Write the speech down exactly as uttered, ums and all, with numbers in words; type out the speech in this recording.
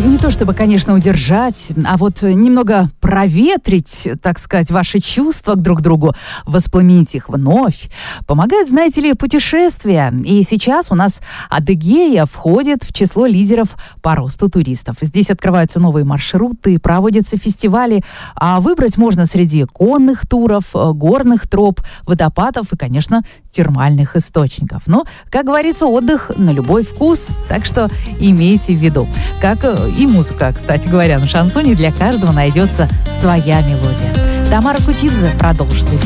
не то чтобы, конечно, удержать, а вот немного проветрить, так сказать, ваши чувства друг к другу, воспламенить их вновь, помогают, знаете ли, путешествия. И сейчас у нас Адыгея входит в число лидеров по росту туристов. Здесь открываются новые маршруты, проводятся фестивали, а выбрать можно среди конных туров, горных троп, водопадов и, конечно, термальных источников. Но, как говорится, отдых на любой вкус, так что имейте в виду. Как и музыка, кстати говоря, на шансоне для каждого найдется своя мелодия. Тамара Кутидзе продолжит.